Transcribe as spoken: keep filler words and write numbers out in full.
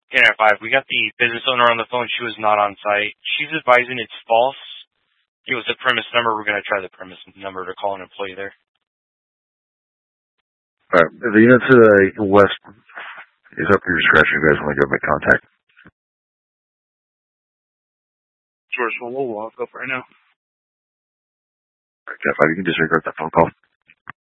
K nine five, we got the business owner on the phone. She was not on site. She's advising it's false. Give us a premise number. We're going to try the premise number to call an employee there. All right. The unit to the west is up to your discretion. You guys want to go make contact. George, well, we'll walk up right now. All right, Jeff, you can disregard that phone call.